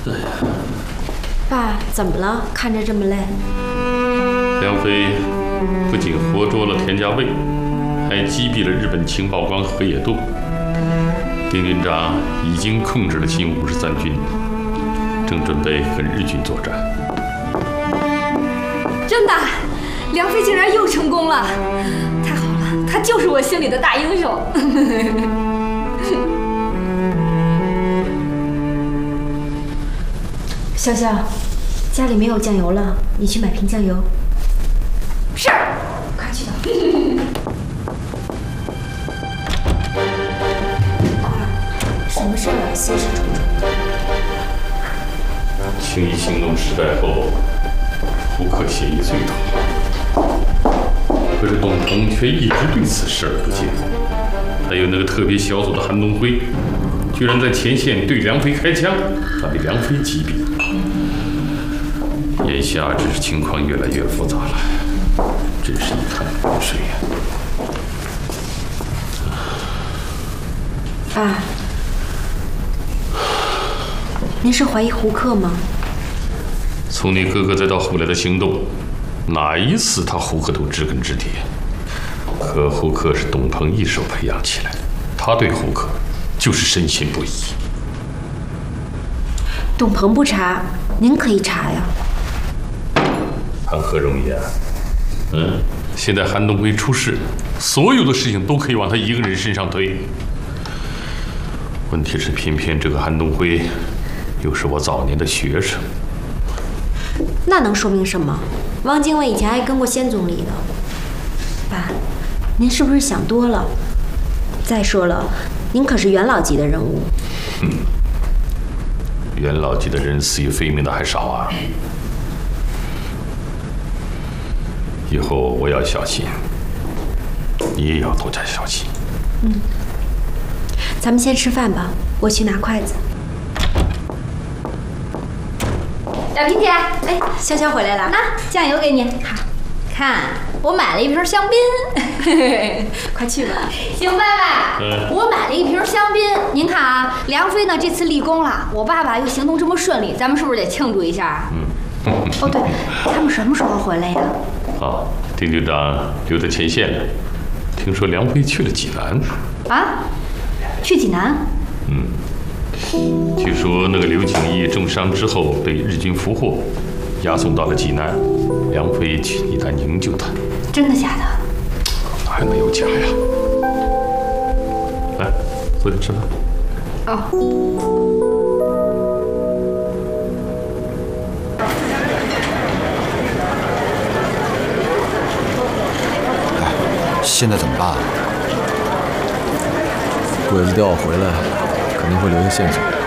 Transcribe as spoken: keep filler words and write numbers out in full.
爸，怎么了？看着这么累。 梁飞不仅活捉了田家卫，还击毙了日本情报官河野渡。丁军长已经控制了新五十三军，正准备跟日军作战。 真的，梁飞竟然又成功了！太好了，他就是我心里的大英雄。 潇潇，家里没有酱油了，你去买瓶酱油。 是，快去吧。 什么事儿啊？心事重重。 青衣行动失败后，胡克协议碎土，可是董鹏却一直对此视而不见。还有那个特别小组的韩东辉，居然在前线对梁飞开枪，他被梁飞击毙。眼下只是情况越来越复杂了，真是一潭浑水呀！ 爸，您是怀疑胡克吗？ 从你哥哥再到后来的行动，哪一次他胡克都知根知底。可胡克是董鹏一手培养起来的，他对胡克就是深信不疑。 董鹏不查，您可以查呀。 谈何容易啊！嗯，现在韩东辉出事，所有的事情都可以往他一个人身上推。问题是，偏偏这个韩东辉又是我早年的学生。 那能说明什么？汪精卫以前还跟过先总理呢。爸，您是不是想多了？再说了，您可是元老级的人物。 嗯，元老级的人死于非命的还少啊。以后我要小心，你也要多加小心。 嗯，咱们先吃饭吧，我去拿筷子。 小萍姐， 哎，潇潇回来了， 拿酱油给你。好，看我买了一瓶香槟， 快去吧。 行，爸爸， 嗯、 我买了一瓶香槟。您看啊，梁飞呢这次立功了，我爸爸又行动这么顺利，咱们是不是得庆祝一下？ 嗯。 哦，对，他们什么时候回来呀？ 啊，丁局长留在前线了。听说梁飞去了济南。 啊？去济南？ 嗯。据说那个刘景义重伤之后被日军俘获，押送到了济南。梁飞去济南营救他。 真的假的？ 哪还能有假呀？来，坐下吃饭。 哦。 现在怎么办？鬼子调我回来，肯定会留下线索。